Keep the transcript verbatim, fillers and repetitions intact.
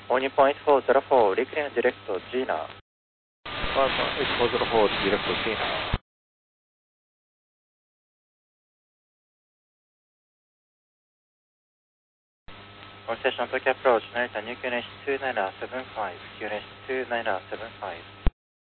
All Nippon eight four zero four, reclaim direct Gina. eight four zero four, direct Gina. All station Tokyo approach, Narita New Q N H two nine seven five, Q N H two nine seven five.